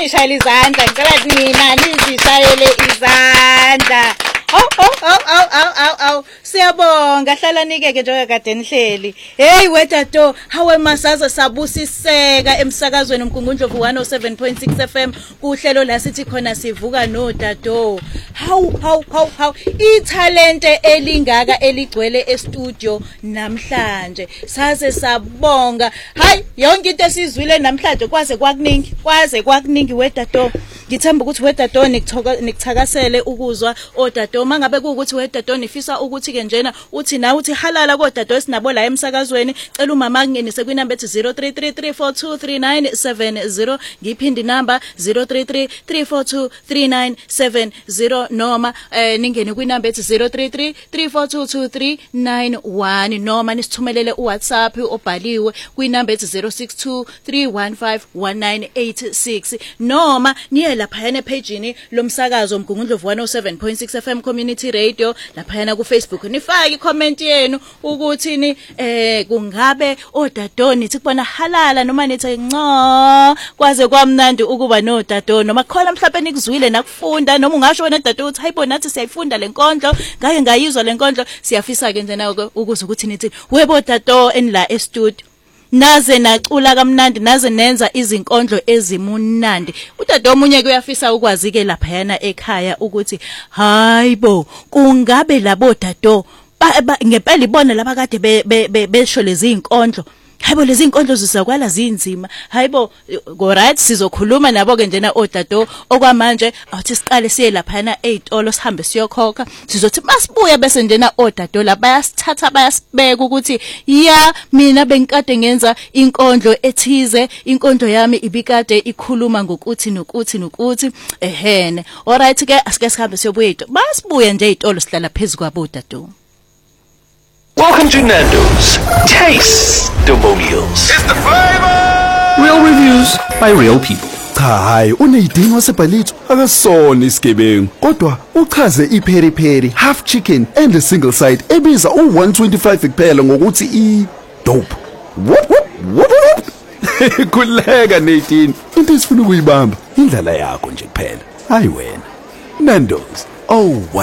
ningishayele izandla ngicela mina nizishayele izandla. Aw siyabonga hlala nikeke njengoba kade nihleli. Hey wedato hawe masaza sabusiseka emsakazweni uMgungundlovu 107.6 FM kuhlelo la sithi khona sivuka no dato. How ithalente elingaka eligcwele e-studio namhlanje saze sabonga. Hayi yonke into esizwile namhlanje kwaze kwakuningi wedato. Ngithemba ukuthi wedato nikuthakasele ukuzwa odato mangabe kuukuthi wedato nifisa ukuthi ke njena uthi na uthi halala kodato esinabo la emsakazweni cela umama kungenise kwinamba ethi 0333423970 ngiphindi inamba 0333423970 noma ningene kwinamba ethi 0333422391 noma nisithumelele uWhatsApp obhaliwe kwinamba ethi 0623151986 noma niye lapha ene page lomsakazo Mgungundlovu 107.6 FM Community Radio lapha ku Facebook nifake comment yenu ukuthi ni kungabe odato nithi kubona halala noma nithi nco kwaze kwamnandi ukuba no dato noma khona mhlawumbe nikuzwile nakufunda noma ungasho wena dato uthi hayibona nathi siyayifunda lenkondlo ngake ngayizwa lenkondlo siyafisa ke njena ukuze ukuthi nithi webo dato enla e-studio naze nacula kamnandi naze nenza izinkondlo ezimunandi udade omunye kuyafisa ukwazi ke lapha yana ekhaya ukuthi hayibo kungabe labo dato ngempela ibona laba kade besho lezi inkondlo hayibo lezi inkondlo zisakwala zinzima hayibo go right sizokhuluma nabo ke njena odato okwamanje awuthi siqale siye lapha yana ezitolo sihambe siyokhokha sizothi masibuya bese njena odato la bayasithatha bayasibeka ukuthi ya mina benkade ngenza inkondlo ethize inkondlo yami ibikade ikhuluma ngokuthi nokuthi ehene all right ke asike sihambe siyobuya izitolo basibuya nje izitolo sihlala phezulu kwabo dato. Welcome to Nando's. Taste the meals. It's the flavor. Real reviews by real people. Cha hayi uneyidingo wasebhalitho akasona isigebengu kodwa uchaze iPeri half chicken and a single side ebiza u125 kuphela ngokuthi dope. What? Kuleka Nadine. Into esifuna ukuyibamba indlela yakho nje kuphela. Hayi wena. Nando's. Oh